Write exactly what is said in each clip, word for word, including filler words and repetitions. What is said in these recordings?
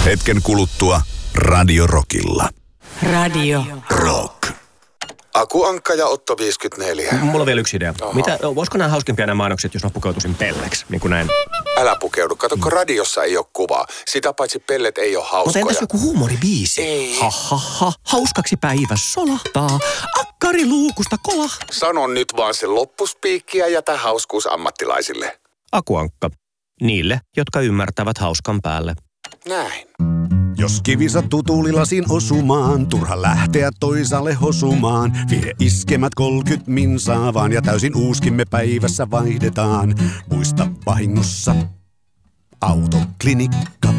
Hetken kuluttua Radio Rockilla. Radio Rock. Aku Ankka ja Otto viisikymmentäneljä. Mulla on vielä yksi idea. Aha. Mitä, olisiko nämä hauskimpia nämä mainokset, jos mä pukeutuisin pelleksi, niin kuin näin? Älä pukeudu. Kato, kun radiossa ei ole kuvaa. Sitä paitsi pellet ei ole hauskoja. Mutta entäs joku huumoribiisi? Ei. Ha, ha, ha. Hauskaksi päivä solahtaa. Akkari luukusta kolah. Sano nyt vaan se loppuspiikki ja jätä hauskuus ammattilaisille. Aku Ankka. Niille, jotka ymmärtävät hauskan päälle. Näin. Jos kivi sattuu tuulilasin osumaan, turha lähteä toisaalle hosumaan. Vie iskemät kolkyt minsaa vaan ja täysin uuskimme päivässä vaihdetaan. Muista vahingossa Autoklinikka.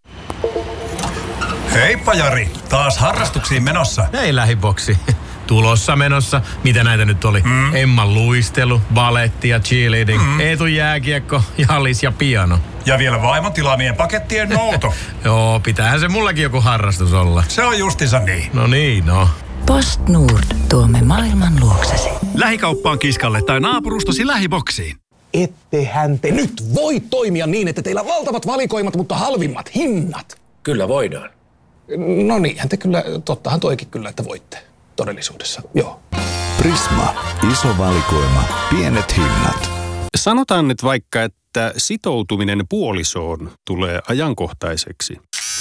Heippa Jari, taas harrastuksiin menossa. Hei lähiboksi. Tulossa menossa. Mitä näitä nyt oli? Mm. Emman luistelu, baletti ja cheerleading, mm. Eetu jääkiekko, jallis ja piano. Ja vielä vaimon tilaamien pakettien nouto. Joo, pitäähän se mullakin joku harrastus olla. Se on justiinsa niin. No niin, no. PostNord tuomme maailman luoksesi. Lähikauppaan kiskalle tai naapurustosi lähiboksiin. Ettehän te nyt voi toimia niin, että teillä on valtavat valikoimat, mutta halvimmat hinnat. Kyllä voidaan. No niinhän te kyllä, tottahan toikin kyllä, että voitte todellisuudessa, joo. Prisma. Iso valikoima. Pienet hinnat. Sanotaan nyt vaikka, että sitoutuminen puolisoon tulee ajankohtaiseksi.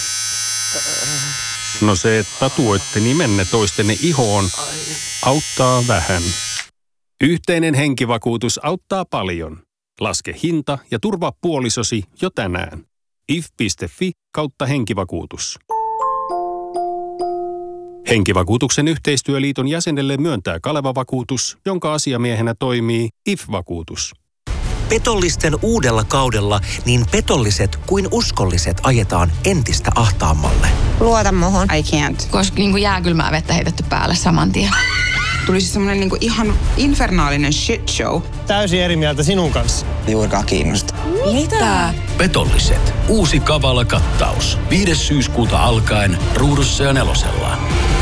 No se, että tatuoitte nimenne toistenne ihoon, auttaa vähän. Yhteinen henkivakuutus auttaa paljon. Laske hinta ja turvaa puolisosi jo tänään. if piste fi kautta henkivakuutus. Henkivakuutuksen yhteistyöliiton jäsenelle myöntää Kaleva-vakuutus, jonka asiamiehenä toimii I F-vakuutus. Petollisten uudella kaudella niin petolliset kuin uskolliset ajetaan entistä ahtaammalle. Luota muhun. I can't. Koska niinku jääkylmää vettä heitetty päälle saman tien. Tulisi semmonen niinku ihan infernaalinen shit show. Täysin eri mieltä sinun kanssa. Juurikaan kiinnosta. Mitä? Petolliset. Uusi kavala kattaus. viides syyskuuta alkaen Ruudussa ja Nelosella.